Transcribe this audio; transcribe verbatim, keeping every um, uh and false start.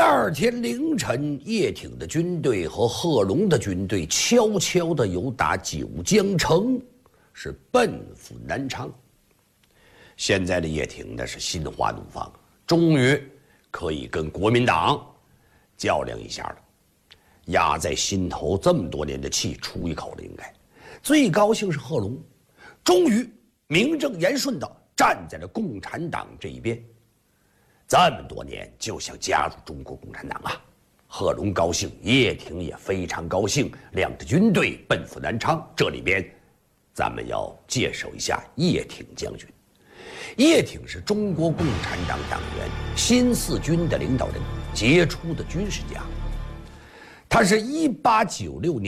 二天凌晨，叶挺的军队和贺龙的军队悄悄地由打九江城，是奔赴南昌。现在的叶挺那是心花怒放，终于可以跟国民党较量一下了，压在心头这么多年的气出一口了。应该最高兴是贺龙，终于名正言顺地站在了共产党这一边。这么多年就想加入中国共产党啊！贺龙高兴，叶挺也非常高兴，两支军队奔赴南昌。这里边，咱们要介绍一下叶挺将军。叶挺是中国共产党党员，新四军的领导人，杰出的军事家。他是一八九六年